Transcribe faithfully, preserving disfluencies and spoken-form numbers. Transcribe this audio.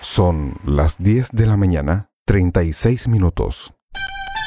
Son las diez de la mañana, treinta y seis minutos.